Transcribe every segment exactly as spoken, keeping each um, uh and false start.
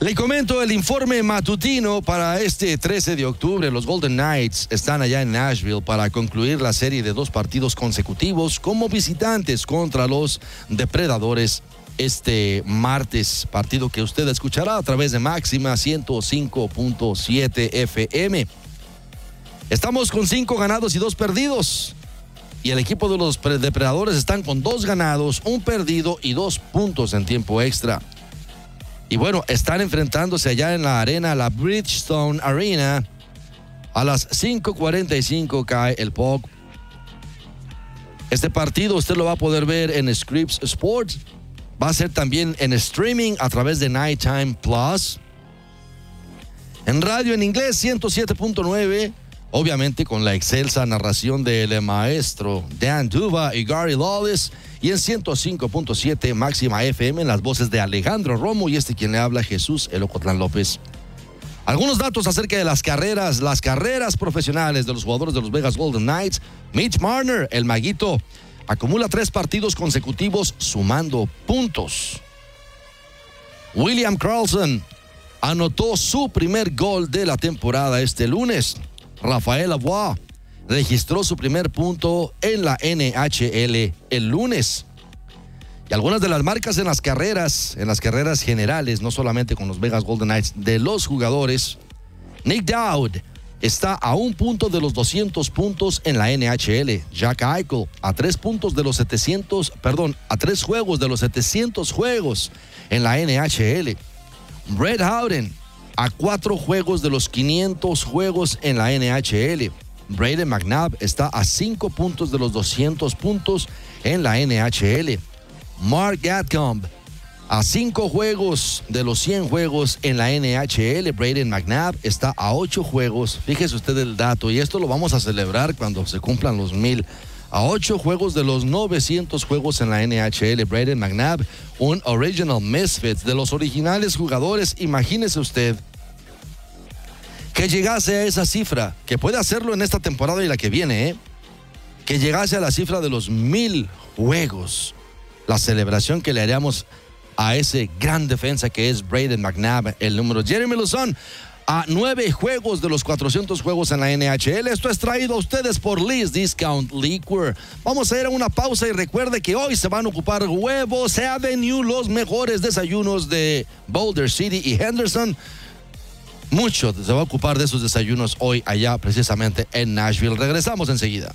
Le comento el informe matutino para este trece de octubre. Los Golden Knights están allá en Nashville para concluir la serie de dos partidos consecutivos como visitantes contra los Depredadores este martes, partido que usted escuchará a través de Máxima ciento cinco punto siete F M. Estamos con cinco ganados y dos perdidos. Y el equipo de los Depredadores están con dos ganados, un perdido y dos puntos en tiempo extra. Y bueno, están enfrentándose allá en la arena, la Bridgestone Arena. A las cinco cuarenta y cinco cae el puck. Este partido usted lo va a poder ver en Scripps Sports. Va a ser también en streaming a través de Nighttime Plus. En radio en inglés ciento siete punto nueve. Obviamente con la excelsa narración del maestro Dan Duva y Gary Lawless. Y en ciento cinco punto siete Máxima F M en las voces de Alejandro Romo y este quien le habla, Jesús El Ocotlán López. Algunos datos acerca de las carreras, las carreras profesionales de los jugadores de los Vegas Golden Knights. Mitch Marner, el maguito, acumula tres partidos consecutivos sumando puntos. William Karlsson anotó su primer gol de la temporada este lunes. Rafael Lavoie registró su primer punto en la N H L el lunes. Y algunas de las marcas en las carreras, en las carreras generales, no solamente con los Vegas Golden Knights, de los jugadores. Nick Dowd está a un punto de los doscientos puntos en la N H L. Jack Eichel a tres puntos de los setecientos, perdón, a tres juegos de los setecientos juegos en la N H L. Brett Howden a cuatro juegos de los quinientos juegos en la N H L. Brayden McNabb está a cinco puntos de los doscientos puntos en la N H L. Mark Gatcomb a cinco juegos de los cien juegos en la N H L. Brayden McNabb está a ocho juegos. Fíjese usted el dato, y esto lo vamos a celebrar cuando se cumplan los mil. A ocho juegos de los novecientos juegos en la N H L. Brayden McNabb, un original misfit de los originales jugadores. Imagínese usted que llegase a esa cifra, que puede hacerlo en esta temporada y la que viene, ¿eh? Que llegase a la cifra de los mil juegos. La celebración que le haríamos a ese gran defensa que es Brayden McNabb, el número. Jeremy Lauzon a nueve juegos de los cuatrocientos juegos en la N H L. Esto es traído a ustedes por Lee's Discount Liquor. Vamos a ir a una pausa y recuerde que hoy se van a ocupar Huevos Avenue, los mejores desayunos de Boulder City y Henderson. Mucho se va a ocupar de esos desayunos hoy allá precisamente en Nashville. Regresamos enseguida.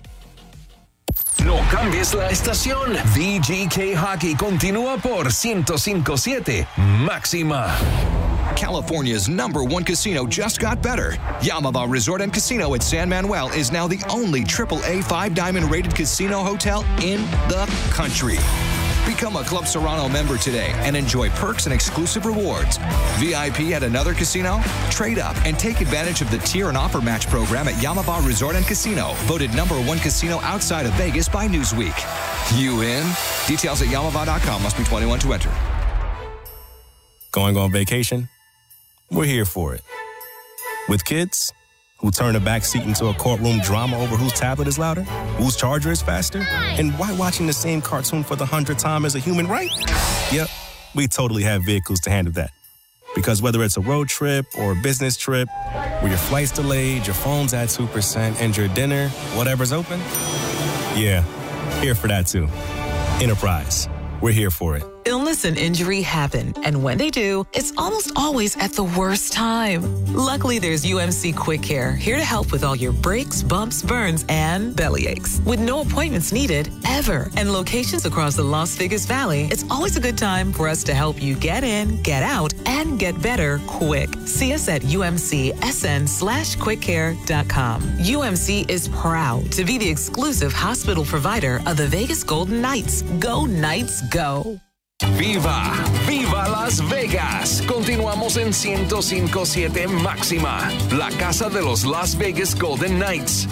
No cambies la estación. V G K Hockey continúa por ciento cinco punto siete Máxima. California's number one casino just got better. Yamava Resort and Casino at San Manuel is now the only triple A five diamond rated casino hotel in the country. Become a Club Serrano member today and enjoy perks and exclusive rewards. V I P at another casino? Trade up and take advantage of the tier and offer match program at Yamava Resort and Casino, voted number one casino outside of Vegas by Newsweek. You in? Details at yamava dot com. Must be twenty-one to enter. Going on vacation? We're here for it. With kids who turn the back seat into a courtroom drama over whose tablet is louder, whose charger is faster, and why watching the same cartoon for the hundredth time is a human right? Yep, we totally have vehicles to handle that. Because whether it's a road trip or a business trip, where your flight's delayed, your phone's at two percent, and your dinner, whatever's open, yeah, here for that too. Enterprise, we're here for it. Illness and injury happen, and when they do, it's almost always at the worst time. Luckily, there's U M C Quick Care, here to help with all your breaks, bumps, burns, and belly aches. With no appointments needed, ever, and locations across the Las Vegas Valley, it's always a good time for us to help you get in, get out, and get better quick. See us at umcsn slash quickcare.com. U M C is proud to be the exclusive hospital provider of the Vegas Golden Knights. Go Knights, go! ¡Viva! ¡Viva Las Vegas! Continuamos en ciento cinco punto siete Máxima, la casa de los Las Vegas Golden Knights.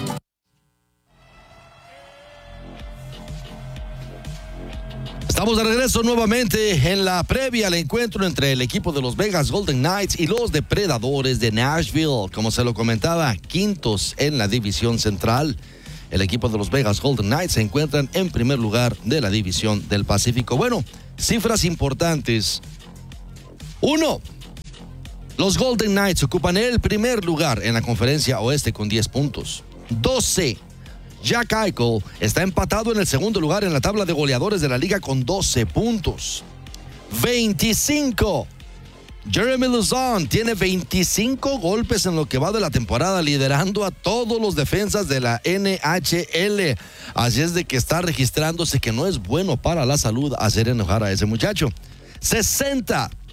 Estamos de regreso nuevamente en la previa al encuentro entre el equipo de los Vegas Golden Knights y los Depredadores de Nashville. Como se lo comentaba, quintos en la división central. El equipo de los Vegas Golden Knights se encuentran en primer lugar de la división del Pacífico. Bueno, cifras importantes. Uno, Los Golden Knights ocupan el primer lugar en la conferencia oeste con diez puntos. doce. Jack Eichel está empatado en el segundo lugar en la tabla de goleadores de la liga con doce puntos. veinticinco. Jeremy Lauzon tiene veinticinco golpes en lo que va de la temporada, liderando a todos los defensas de la N H L. Así es de que está registrándose que no es bueno para la salud hacer enojar a ese muchacho. sesenta.